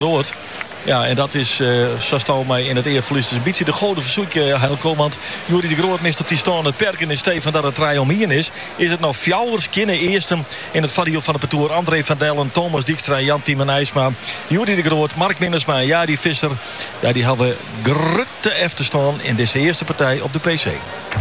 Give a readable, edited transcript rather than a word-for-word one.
Rood. Ja, en dat is, zo staan mij in het eerverlies. Dus een beetje de goede verzoek, Heilko. Want Juri de Groot mist op die staan het perken in Stefan dat het rij om hier is. Is het nou Fjouwers, Kinne eerste in het vario van de parcours. André van Dellen, Thomas Dijkstra, Jan Tiemen IJsma. Juri de Groot, Mark Mindersma, Jari Visser. Ja, die hebben grutte even staan in deze eerste partij op de PC.